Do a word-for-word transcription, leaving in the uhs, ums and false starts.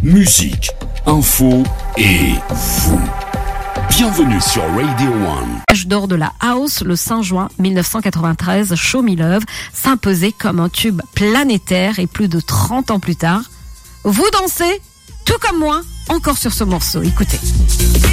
musique, info et vous. Bienvenue sur Radio One. L'âge d'or de la house, le cinq juin mille neuf cent quatre-vingt-treize, Show Me Love s'imposait comme un tube planétaire et plus de trente ans plus tard, vous dansez, tout comme moi, encore sur ce morceau. Écoutez.